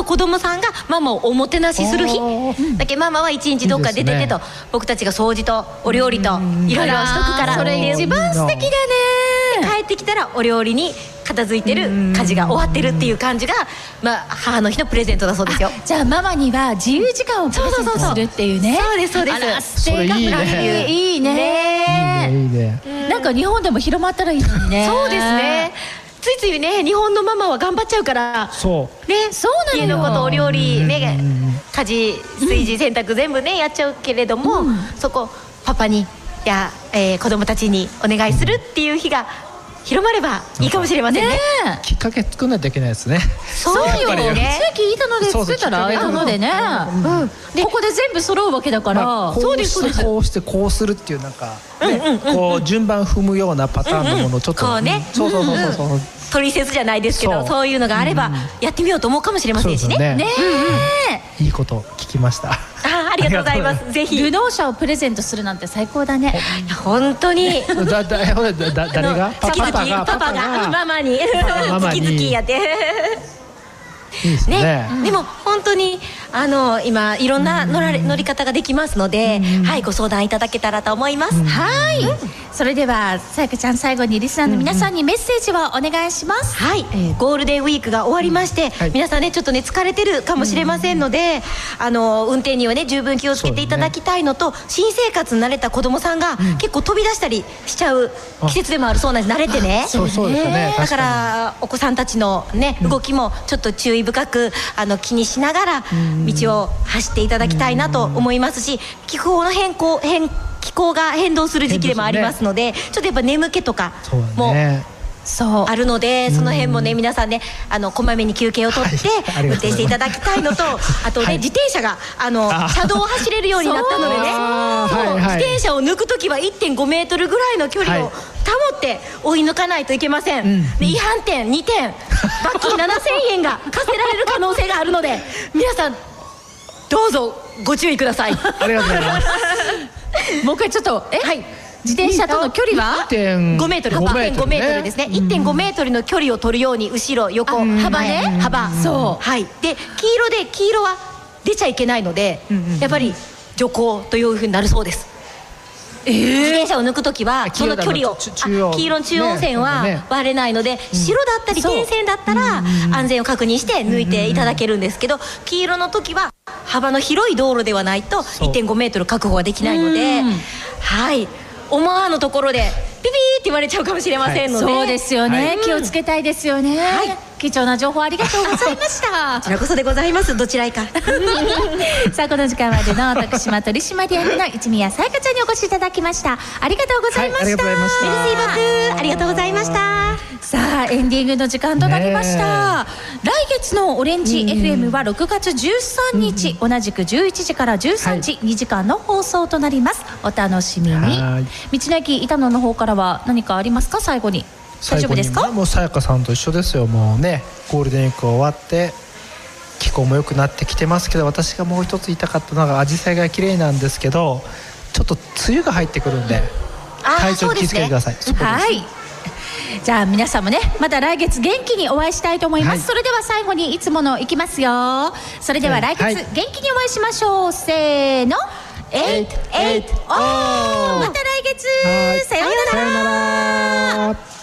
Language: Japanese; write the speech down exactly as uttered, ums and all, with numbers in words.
子供さんがママをおもてなしする日だけ、ママは一日どっか出ててと、僕たちが掃除とお料理といろいろしとくから、 それ一番素敵だね。 帰ってきたらお料理に片付いてる家事が終わってるっていう感じが、まあ、母の日のプレゼントだそうですよ。 じゃあママには自由時間をプレゼントするっていうね。 そうですそうです。 あら素敵。 それいいね。 いいね。 いいね。 なんか日本でも広まったらいいのにね。 そうですね。ついついね、日本のママは頑張っちゃうからそうね、そうなのよ。家のことお料理ね、家事炊事洗濯全部ねやっちゃうけれども、そこパパにや、えー、子供たちにお願いするっていう日が広まればいいかもしれませんね。 きっかけ作んないといけないですね。 そうよね。 さっき聞いたので作ったらあれなのでね。ここで全部揃うわけだから。 そうですそうです。こうしてこうするっていうなんかこう順番踏むようなパターンのものをちょっとこうね。 そうそうそうそう。 取説じゃないですけど、そういうのがあればやってみようと思うかもしれませんしね。 ねえ。いいこと聞きました。 あ、ありがとうございます。ぜひルノー車をプレゼントするなんて最高だね。 本当に。 だだ誰が？ パパがパパがママに月々やって。ね、でも本当にあの今いろんな乗られ乗り方ができますので、はい、ご相談いただけたらと思います。 はい、それではさやかちゃん、最後にリスナーの皆さんにメッセージをお願いします。 はい、ゴールデンウィークが終わりまして、皆さんねちょっとね疲れてるかもしれませんので、あの運転にはね十分気をつけていただきたいのと、新生活に慣れた子供さんが結構飛び出したりしちゃう季節でもあるそうなんです。慣れてね。 そうそうですね。 だからお子さんたちのね動きもちょっと注意深くあの気にしながら道を走っていただきたいなと思いますし、気候の変更変気候が変動する時期でもありますので、ちょっとやっぱ眠気とかもそうあるので、その辺もね皆さんねあのこまめに休憩を取って運転していただきたいのと、あとね自転車があの車道を走れるようになったのでね、自転車を抜く時は いってんごメートルぐらいの距離を保って追い抜かないといけません。で違反点にてん、罰金ななせんえんが課せられる可能性があるので、皆さんどうぞご注意ください。 ありがとうございます。 もう一回ちょっとえ、はい、自転車との距離はいってんごメートル、いってんごメートルですね。いってんごメートルの距離を取るように、後ろ横幅ね、幅、そう、はい。で黄色で黄色は出ちゃいけないので、やっぱり徐行というふうになるそうです。自転車を抜くときはその距離を、黄色の中央線は割れないので、白だったり点線だったら安全を確認して抜いていただけるんですけど、黄色の時は幅の広い道路ではないと いってんごメートル確保はできないので、はい、思わぬところでピピーって言われちゃうかもしれませんので、 そうですよね、気をつけたいですよね。貴重な情報ありがとうございました。 こちらこそでございます。どちらいか。 さあこの時間までの徳島取締役の一宮さやかちゃんにお越しいただきました。ありがとうございました。 ありがとうございました。 メルシーバク、ありがとうございました。 さあエンディングの時間となりました。来月のオレンジ エフエム はろくがつじゅうさんにち、同じくじゅういちじからじゅうさんじ、にじかんの放送となります。お楽しみに。道の駅板野の方からは何かありますか？最後に大丈夫ですか？ もうさやかさんと一緒ですよ。もうねゴールデンウィーク終わって気候も良くなってきてますけど、私がもう一つ言いたかったのがアジサイが綺麗なんですけど、ちょっと梅雨が入ってくるんで体調気をつけてください。 はい、じゃあ皆さんもねまた来月元気にお会いしたいと思います、はい、それでは最後にいつものいきますよ。それでは来月、はい、元気にお会いしましょう。せーの、エイトエイトオー、また来月、さようなら。